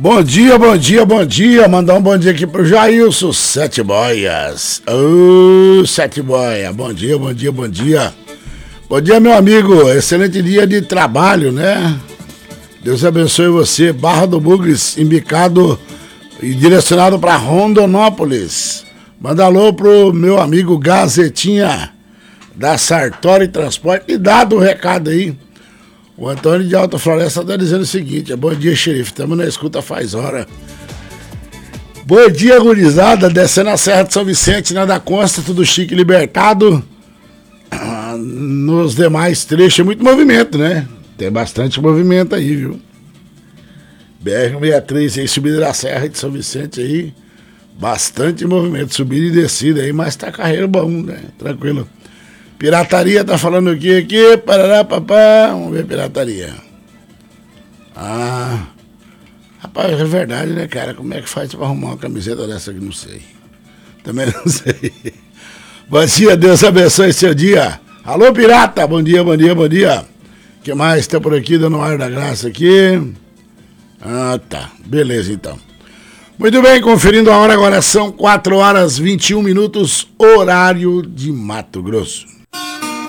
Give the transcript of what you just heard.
Bom dia, bom dia, bom dia. Mandar um bom dia aqui pro Jailson Sete Boias. Ô, Sete Boia, bom dia, bom dia, bom dia. Bom dia, meu amigo. Excelente dia de trabalho, né? Deus abençoe você. Barra do Bugres, embicado e direcionado para Rondonópolis. Manda alô pro meu amigo Gazetinha da Sartori Transporte. E dado o recado aí. O Antônio de Alta Floresta está dizendo o seguinte: bom dia, xerife, estamos na escuta faz hora. Bom dia, gurizada, descendo a Serra de São Vicente, nada consta, tudo chique, libertado. Nos demais trechos, muito movimento, né? Tem bastante movimento aí, viu? BR-163 aí, subida da Serra de São Vicente aí, bastante movimento, subida e descida aí, mas tá carreiro bom, né? Tranquilo. Pirataria tá falando o que aqui? Parará, papá. Vamos ver pirataria. Ah, rapaz, é verdade, né, cara? Como é que faz pra arrumar uma camiseta dessa aqui? Não sei. Também não sei. Bom dia, Deus abençoe seu dia. Alô, pirata, bom dia, bom dia, bom dia. O que mais tá por aqui, dando ar da graça aqui? Ah, tá. Beleza, então. Muito bem, conferindo a hora agora, são 4 horas 21 minutos, horário de Mato Grosso.